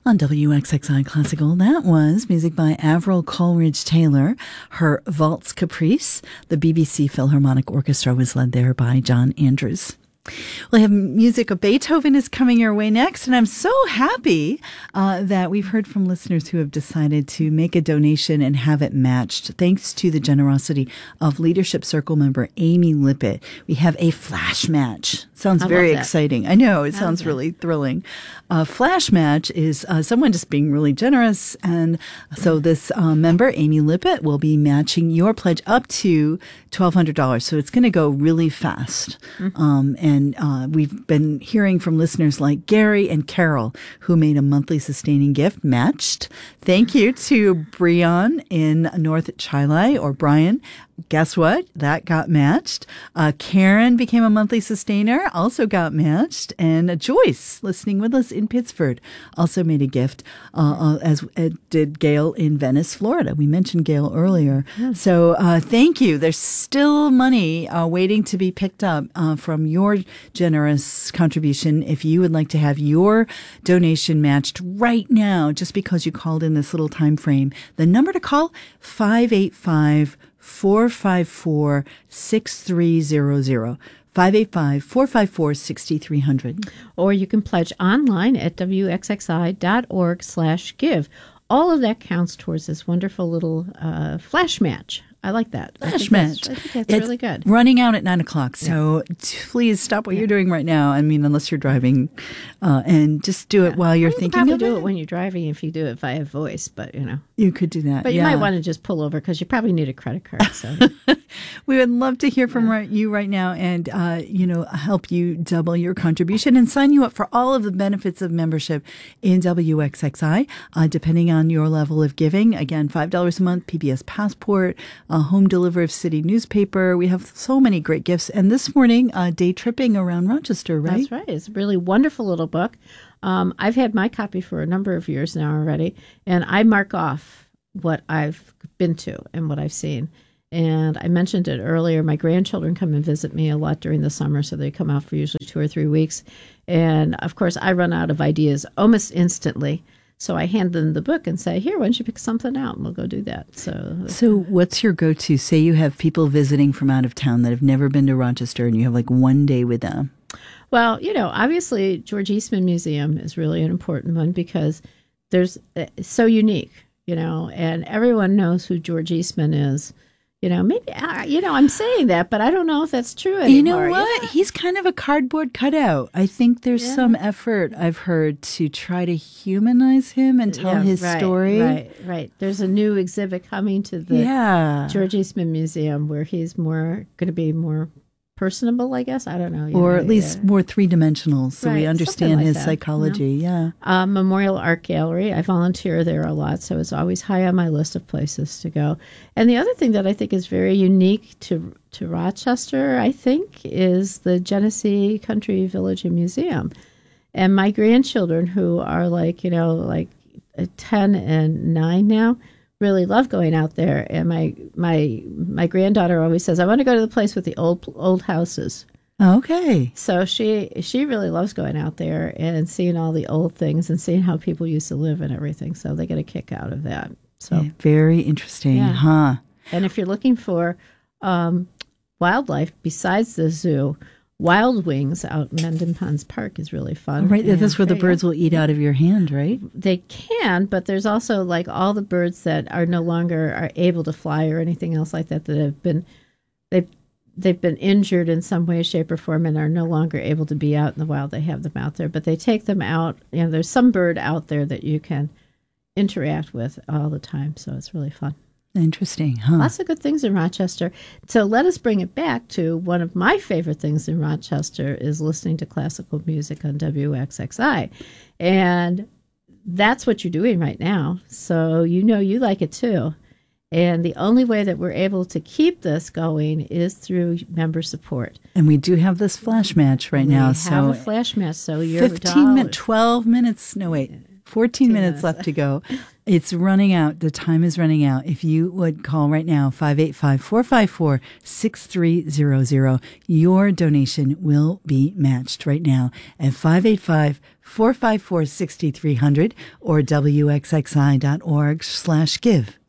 On WXXI Classical, that was music by Avril Coleridge Taylor, her Valse Caprice. The BBC Philharmonic Orchestra was led there by John Andrews. We'll have music of Beethoven is coming your way next, and I'm so happy that we've heard from listeners who have decided to make a donation and have it matched. Thanks to the generosity of Leadership Circle member Amy Lippett, we have a flash match. Sounds very exciting. I know, it sounds really thrilling. Flash match is someone just being really generous, and so this member, Amy Lippett, will be matching your pledge up to $1,200. So it's going to go really fast. And we've been hearing from listeners like Gary and Carol, who made a monthly sustaining gift matched. Thank you to Brian in North Chilai, or Brian. Guess what? That got matched. Karen became a monthly sustainer, also got matched. And Joyce, listening with us in Pittsford, also made a gift, as did Gail in Venice, Florida. We mentioned Gail earlier. Yeah. So thank you. There's still money waiting to be picked up from your generous contribution. If you would like to have your donation matched right now, just because you called in this little time frame, the number to call, 585-454-6300. 585-454-6300. Or you can pledge online at wxxi.org/give. All of that counts towards this wonderful little flash match. I like that. Flash match. I think that's really good. Running out at 9:00. So please stop what you're doing right now. I mean, unless you're driving, and just do it while you're thinking of it. You can do it when you're driving if you do it via voice, but you could do that. But you might want to just pull over because you probably need a credit card. So we would love to hear from you right now, and help you double your contribution and sign you up for all of the benefits of membership in WXXI, depending on your level of giving. Again, $5 a month, PBS Passport, home delivery of city newspaper. We have so many great gifts. And this morning, day tripping around Rochester, right? That's right. It's a really wonderful little book. I've had my copy for a number of years now already, and I mark off what I've been to and what I've seen. And I mentioned it earlier, my grandchildren come and visit me a lot during the summer, so they come out for usually 2 or 3 weeks. And, of course, I run out of ideas almost instantly. So I hand them the book and say, here, why don't you pick something out? And we'll go do that. So what's your go-to? Say you have people visiting from out of town that have never been to Rochester, and you have like one day with them. Well, obviously George Eastman Museum is really an important one because it's so unique, and everyone knows who George Eastman is. Maybe, I'm saying that, but I don't know if that's true anymore. You know what? He's kind of a cardboard cutout. I think there's some effort, I've heard, to try to humanize him and tell his story. Right. There's a new exhibit coming to the George Eastman Museum where he's going to be more personable, I guess. I don't know. Or at least more three-dimensional, so we understand his psychology. Memorial Art Gallery. I volunteer there a lot, so it's always high on my list of places to go. And the other thing that I think is very unique to Rochester, I think, is the Genesee Country Village and Museum. And my grandchildren, who are like 10 and 9 now, really love going out there, and my granddaughter always says, I want to go to the place with the old houses. Okay. So she really loves going out there and seeing all the old things and seeing how people used to live and everything. So they get a kick out of that. So very interesting, huh? And if you're looking for wildlife besides the zoo, Wild Wings out in Mendon Ponds Park is really fun. Right, that's where the birds will eat out of your hand, right? They can, but there's also like all the birds that are no longer are able to fly or anything else like that have been they've been injured in some way, shape, or form and are no longer able to be out in the wild. They have them out there, but they take them out. There's some bird out there that you can interact with all the time, so it's really fun. Interesting, huh? Lots of good things in Rochester. So let us bring it back to one of my favorite things in Rochester is listening to classical music on WXXI. And that's what you're doing right now. So you like it too. And the only way that we're able to keep this going is through member support. And we do have this flash match right now. We have a flash match. So you're 14 minutes, 12 minutes. No, wait. 14 minutes left to go. It's running out. The time is running out. If you would call right now, 585-454-6300, your donation will be matched right now at 585-454-6300 or wxxi.org/give.